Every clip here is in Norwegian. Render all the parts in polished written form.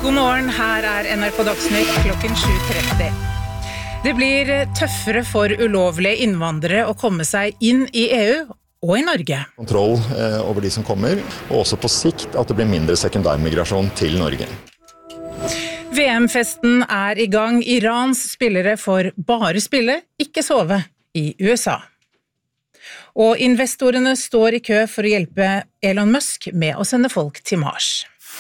God morgen, her NRK Dagsnytt klokken 7:30. Det blir tøffere for ulovlige innvandrere å komme seg inn i EU og i Norge. Kontroll over de som kommer, og også på sikt at det blir mindre sekundærmigrasjon til Norge. VM-festen i gang. Irans spillere får bare spille, ikke sove i USA. Og investorene står i kø for å hjelpe Elon Musk med å sende folk til Mars.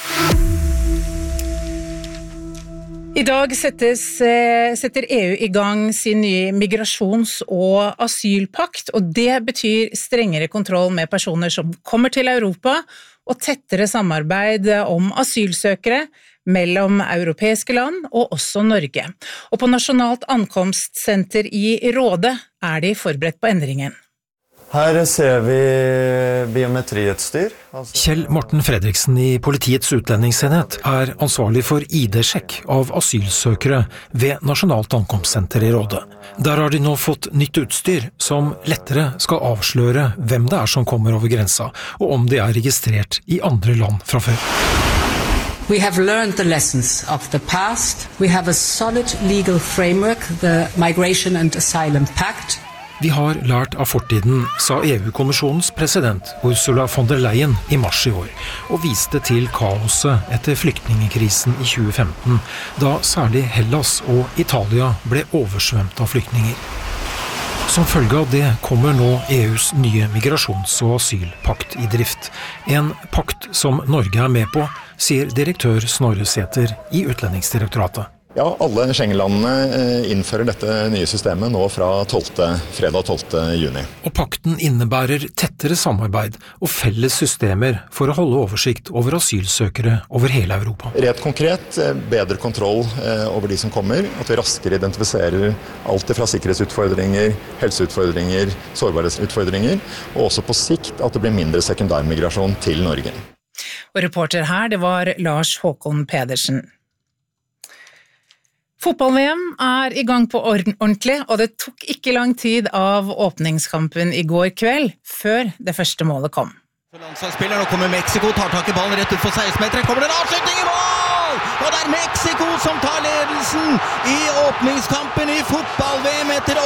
I dag setter EU i gang sin nye migrasjons- og asylpakt, og det betyr strengere kontroll med personer som kommer til Europa, og tettere samarbeid om asylsøkere mellom europeiske land og også Norge. Og på Nasjonalt ankomstsenter i Råde de forberedt på endringen. Her ser vi biometriutstyr. Kjell Morten Fredriksen i Politiets utlendingsenhet ansvarlig for ID-sjekk av asylsøkere ved Nasjonalt ankomstsenter i Råde. Der har de nå fått nytt utstyr som lettere skal avsløre hvem det som kommer over grensa, og om de registrert i andre land fra før. We have learned the lessons of the past. We have a solid legal framework, the Migration and Asylum Pact. Vi har lært av fortiden, sa EU-kommisjonens president Ursula von der Leyen i mars i år, og viste til kaoset etter flyktningekrisen i 2015, da særlig Hellas og Italia ble oversvømt av flyktninger. Som følge av det kommer nå EUs nye migrasjons- og asylpakt i drift. En pakt som Norge med på, sier direktør Snorre Sæther i Utlendingsdirektoratet. Ja, alle Schengen-landene innfører dette nye systemet nå fra fredag 12. juni. Og pakten innebærer tettere samarbeid og felles systemer for å holde oversikt over asylsøkere over hele Europa. Rett konkret, bedre kontroll over de som kommer, at vi raskere identifiserer alt fra sikkerhetsutfordringer, helseutfordringer, sårbarhetsutfordringer, og også på sikt at det blir mindre sekundærmigrasjon til Norge. Og reporter her, det var Lars Håkon Pedersen. Fotball-VM i gang på ordentlig, og det tok ikke lang tid av åpningskampen i går kveld, før det første målet kom. Landslagsspiller, nå kommer Mexico, tar tak i ballen rett ut for 16-meteren, kommer det en avslutning i mål! Og det Mexico som tar ledelsen i åpningskampen i fotball-VM etter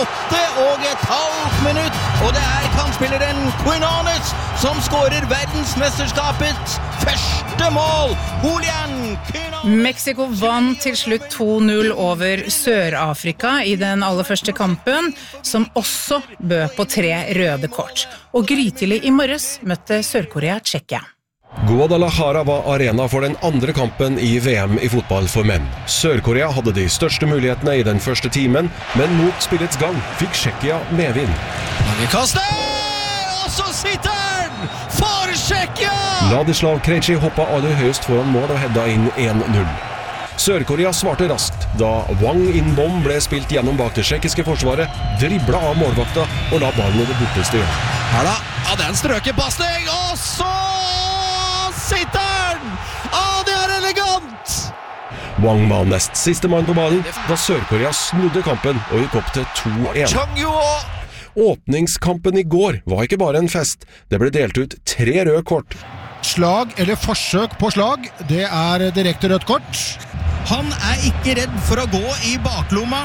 8,5 minutt, og det kantspilleren Quinones som skårer verdensmesterskapets første mål. Julian Quinones! Mexico vant til slutt 2-0 over Sør-Afrika i den aller første kampen, som også bød på 3 røde kort. Og grytidlig i morges møtte Sør-Korea Tsjekkia. Guadalajara var arena for den andre kampen i VM i fotball for menn. Sør-Korea hadde de største mulighetene i den første timen, men mot spillets gang fikk Tsjekkia medvind. Kaste! Og så sitter den! For Tsjekkia! Ladislav Krejci hoppa aller høyest foran mål og hedda inn 1-0. Sør-Korea svarte raskt da Wang In-bom ble spilt gjennom bak det tsjekkiske forsvaret, dribla av målvakta og la ballen over bortestil. Her da, det en strøkepasning, og så sitter den! Det elegant! Wang var nest siste mann på ballen da Sør-Korea snudde kampen og gikk opp til 2-1. Åpningskampen i går var ikke bare en fest, det ble delt ut 3 røde kort. Slag eller forsøk på slag, det direkte rødt kort. Han ikke redd for å gå i baklomma,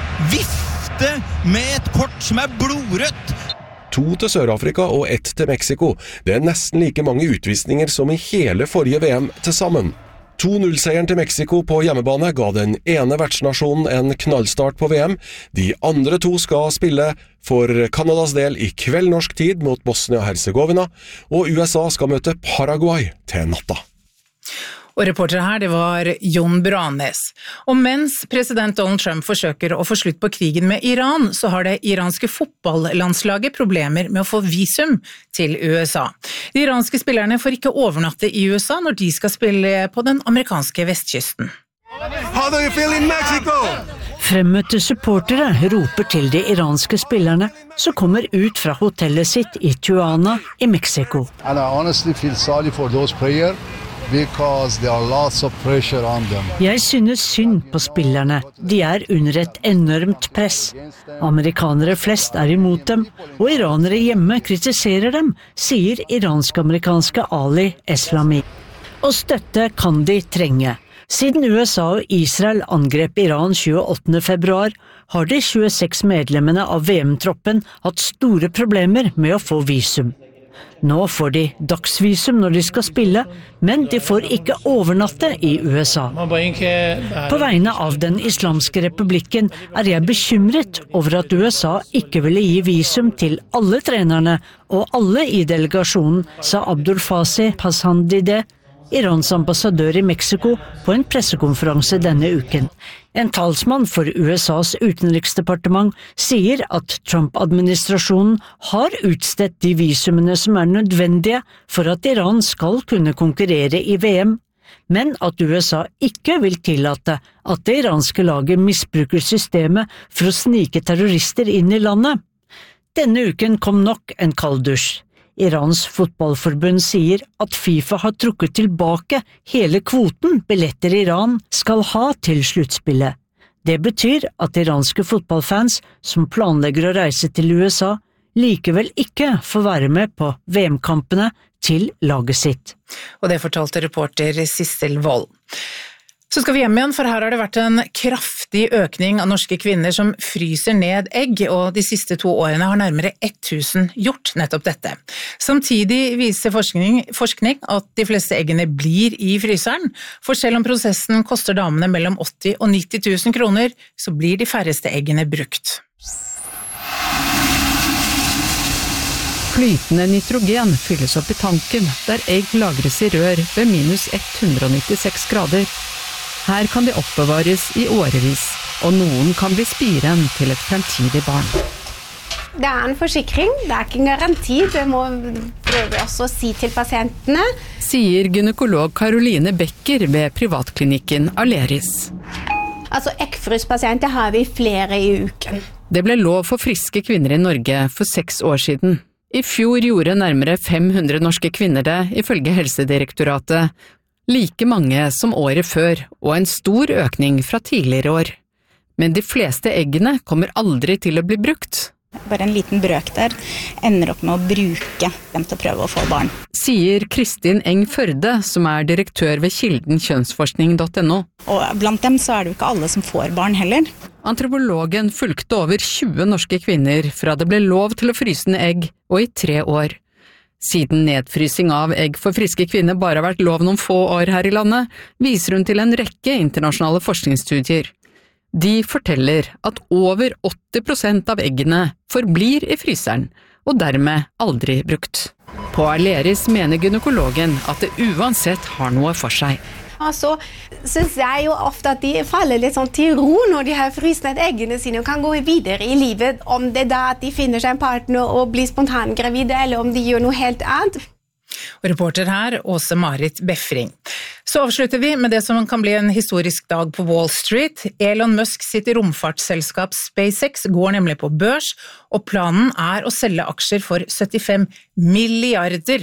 vifte med et kort som blodrødt. 2 til Sør-Afrika og 1 til Mexico. Det nesten like mange utvisninger som i hele forrige VM til sammen. 2-0-seieren til Mexico på hjemmebane ga den ene vertsnasjonen en knallstart på VM. De andre 2 skal spille for Kanadas del i kveld norsk tid mot Bosnia-Herzegovina, og USA skal møte Paraguay til natta. Og reporter her, det var Jon Branes. Og mens president Donald Trump forsøker å få slutt på krigen med Iran, så har det iranske fotballandslaget problemer med å få visum til USA. De iranske spillerne får ikke overnatte i USA når de skal spille på den amerikanske vestkysten. How do you feel in Mexico? Fremmøtte supportere roper til de iranske spillerne som kommer ut fra hotellet sitt i Tijuana i Mexico. And I honestly feel sorry for those players. Because there are lots of pressure on them. Jeg synes synd på spillerne. De under et enormt press. Amerikanere flest imot dem, og iranere hjemme kritiserer dem, sier iransk-amerikanske Ali Eslami. Og støtte kan de trenge. Siden USA og Israel angrep Iran 28. februar, har de 26 medlemmene av VM-troppen hatt store problemer med å få visum. Nå får de dagsvisum når de skal spille, men de får ikke overnatte i USA. På vegne av den islamske republikken er jeg bekymret over at USA ikke ville gi visum til alle trenerne og alle i delegasjonen, sa Abdul Fasi Pashandideh, Irans ambassadør i Mexico, på en pressekonferanse denne uken. En talsmann for USAs utenriksdepartement sier at Trump-administrasjonen har utstedt de visumene som er nødvendige for at Iran skal kunne konkurrere i VM, men at USA ikke vil tillate at det iranske laget misbruker systemet for å snike terrorister inn i landet. Denne uken kom nok en kalddusj. Irans fotballforbund sier at FIFA har trukket tilbake hele kvoten billetter Iran skal ha til sluttspillet. Det betyr at iranske fotballfans som planlegger å reise til USA, likevel ikke får være med på VM-kampene til laget sitt. Og det fortalte reporter Sissel Wold. Så skal vi hjem igjen, for her har det vært en kraftig økning av norske kvinner som fryser ned egg, og de siste 2 årene har nærmere 1000 gjort nettopp dette. Samtidig viser forskning at de fleste eggene blir i fryseren, for selv om prosessen koster damene mellom 80 og 90 000 kroner, så blir de færreste eggene brukt. Flytende nitrogen fylles opp i tanken, der egg lagres i rør ved minus 196 grader. Her kan de oppbevares i årevis, og noen kan bli spiren til et fremtidig barn. Det er en forsikring, det er ikke en garanti, det må prøve også å si til pasientene. Sier gynekolog Caroline Becker ved privatklinikken Aleris. Altså eggfryspasienter har vi flere i uken. Det ble lov for friske kvinner i Norge for 6 år siden. I fjor gjorde nærmere 500 norske kvinner det, ifølge Helsedirektoratet. Like mange som året før, og en stor økning fra tidligere år. Men de fleste eggene kommer aldri til å bli brukt. Bare en liten brøk der ender opp med å bruke dem til å prøve å få barn. Sier Kristin Eng Førde, som er direktør ved Kilden kjønnsforskning.no. Og blant dem så er det jo ikke alle som får barn heller. Antropologen fulgte over 20 norske kvinner fra det ble lov til å fryse ned egg, og i 3 år. Siden nedfrysing av egg for friske kvinner bare har vært lov noen få år her i landet, viser hun til en rekke internasjonale forskningsstudier. De forteller at over 80% av eggene forblir i fryseren, og dermed aldri brukt. På Aleris mener gynekologen at det uansett har noe for seg. Og så synes jeg jo ofte at de faller litt sånn til ro når de har fryst ned eggene sine og kan gå videre i livet, om det da at de finner seg en partner og blir spontangravide, eller om de gjør noe helt annet. Og reporter her, Åse-Marit Befring. Så avslutter vi med det som kan bli en historisk dag på Wall Street. Elon Musk sitt romfartsselskap SpaceX går nemlig på børs, og planen er å selge aksjer for $75 milliarder.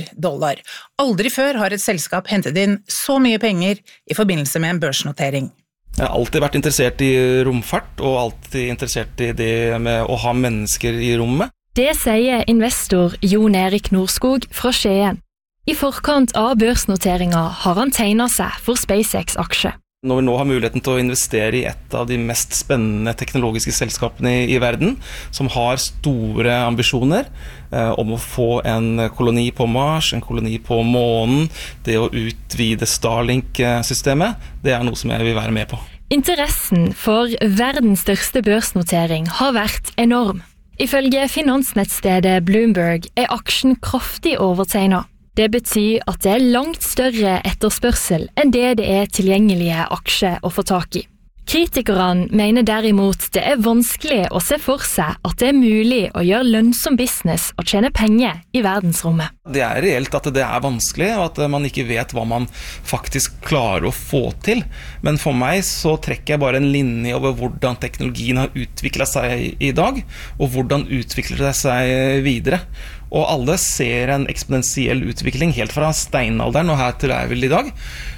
Aldri før har et selskap hentet inn så mye penger i forbindelse med en børsnotering. Jeg har alltid vært interessert i romfart, og alltid interessert i det med å ha mennesker i rommet. Det sier investor Jon Erik Norskog fra Skien. I forkant av børsnoteringen har han tegnet seg for SpaceX-aksje. Når vi nå har muligheten til å investere i et av de mest spennende teknologiske selskapene i verden, som har store ambisjoner om å få en koloni på Mars, en koloni på månen, det å utvide Starlink-systemet, det er noe som jeg vil være med på. Interessen for verdens største børsnotering har vært enorm. Ifølge finansnettstedet Bloomberg er aksjen kraftig overtegnet. Det betyr at det er langt større etterspørsel enn det er tilgjengelige aksjer å få tak i. Kritikerne mener derimot det er vanskelig å se for seg at det er mulig å gjøre lønnsom business og tjene penger i verdensrommet. Det er reelt at det er vanskelig, og at man ikke vet hva man faktisk klarer å få til. Men for meg så trekker jeg bare en linje over hvordan teknologien har utviklet seg i dag, og hvordan utvikler det seg videre. Og alle ser en eksponentiell utvikling helt fra steinalderen og her til er vel i dag.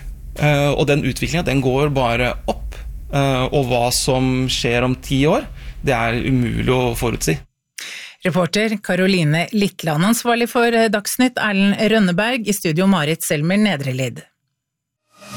Og den utviklingen den går bare opp. Og hva som skjer om 10 år, det er umulig å forutsi. Reporter Caroline Littland, ansvarlig for Dagsnytt Erlend Rønneberg, i studio Marit Selmer Nedrelid.